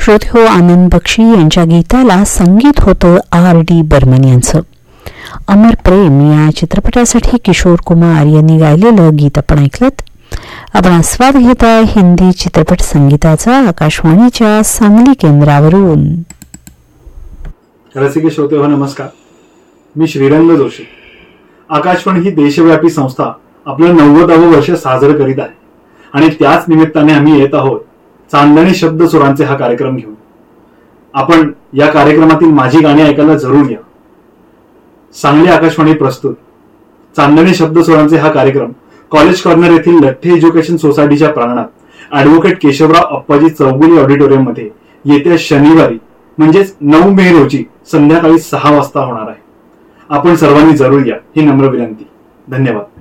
श्रोते हो, आनंद बक्षी यांच्या गीताला संगीत होतं R.D. बर्मन यांचं. अमर प्रेम या चित्रपटासाठी किशोर कुमार यांनी गायलेलं गीत आपण ऐकलं. आपण आस्वाद घेत आहे हिंदी चित्रपट संगीताचा आकाशवाणीच्या सांगली केंद्रावरून. रसिक श्रोते हो, नमस्कार. मी श्रीरंग जोशी. आकाशवाणी ही देशव्यापी संस्था आपलं 90वे वर्ष साजरं करीत आहे आणि त्याच निमित्ताने आम्ही येत आहोत चांदणी शब्द सुरांचे हा कार्यक्रम घेऊन. आपण या कार्यक्रमातील माझी गाणी ऐकायला जरूर या. सांगली आकाशवाणी प्रस्तुत चांदणी शब्द सुरांचे हा कार्यक्रम कॉलेज कॉर्नर येथील लठ्ठे एज्युकेशन सोसायटीच्या प्रांगणात ऍडव्होकेट केशवराव अप्पाजी चौगुले ऑडिटोरियम मध्ये येत्या शनिवारी म्हणजेच 9 मे रोजी संध्याकाळी 6 वाजता होणार आहे. आपण सर्वांनी जरूर या, ही नम्र विनंती. धन्यवाद.